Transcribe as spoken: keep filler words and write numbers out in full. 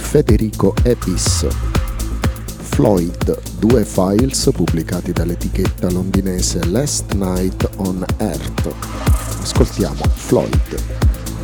Federico Epis. Floyd, due files pubblicati dall'etichetta londinese Last Night on Earth. Ascoltiamo Floyd.